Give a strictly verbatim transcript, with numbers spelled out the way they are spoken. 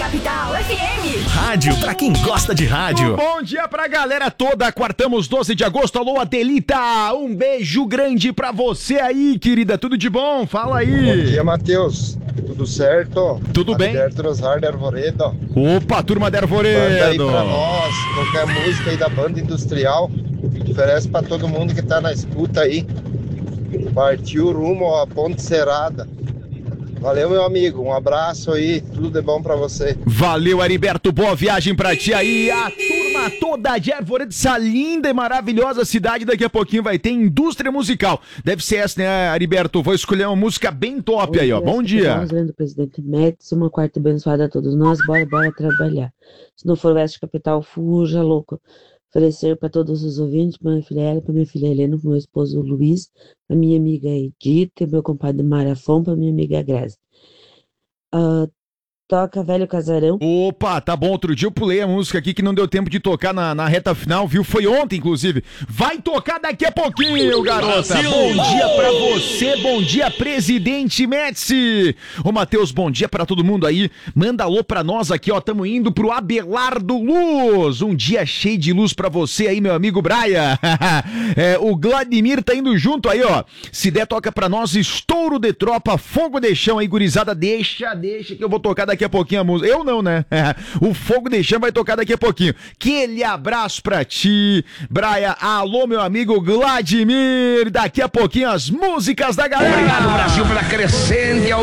Capital F M. Rádio pra quem gosta de rádio. Um bom dia pra galera toda. Quartamos doze de agosto. Alô, Adelita. Um beijo grande pra você aí, querida. Tudo de bom? Fala aí. Bom dia, Matheus. Tudo certo? Tudo bem? Alberto Rosar de Arvoredo. Opa, turma de Arvoredo. Manda aí pra nós qualquer música aí da banda industrial. Oferece pra todo mundo que tá na escuta aí. Partiu rumo à Ponte Serrada. Valeu, meu amigo. Um abraço aí. Tudo de bom pra você. Valeu, Heriberto. Boa viagem pra ti aí. A turma toda de Arvoredo, essa linda e maravilhosa cidade. Daqui a pouquinho vai ter indústria musical. Deve ser essa, né, Heriberto? Vou escolher uma música bem top Bom aí, ó. dia, Bom dia. Nós, do presidente Médici, uma quarta abençoada a todos nós. Bora, bora trabalhar. Se não for Oeste Capital, fuja, louco. Oferecer para todos os ouvintes, para minha filha Ela, para minha filha Helena, para meu esposo Luiz, para minha amiga Edith, meu compadre Marafon, para minha amiga Grazi. Uh, toca Velho Casarão. Opa, tá bom. Outro dia eu pulei a música aqui que não deu tempo de tocar na, na reta final, viu? Foi ontem, inclusive. Vai tocar daqui a pouquinho, garota. Brasil. Bom dia pra você, bom dia, presidente Médici. Ô, Matheus, bom dia pra todo mundo aí. Manda alô pra nós aqui, ó. Tamo indo pro Abelardo Luz. Um dia cheio de luz pra você aí, meu amigo Braia. É, o Vladimir tá indo junto aí, ó. Se der, toca pra nós. Estouro de tropa, fogo de chão aí, gurizada. Deixa, deixa que eu vou tocar daqui Daqui a pouquinho a música. Eu não, né? O Fogo de Chão vai tocar daqui a pouquinho. Aquele abraço pra ti, Braia. Alô, meu amigo Vladimir. Daqui a pouquinho as músicas da galera. Obrigado, Brasil, pela crescente